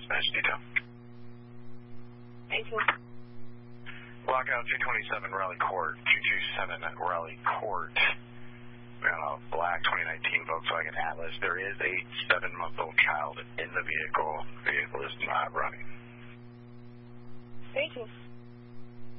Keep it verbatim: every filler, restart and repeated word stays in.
dispatch detail. Thank you. Lockout two twenty-seven Raleigh Court, two two seven Raleigh Court. We got a black twenty nineteen Volkswagen Atlas. There is a seven-month-old child in the vehicle. The vehicle is not running. Thank you.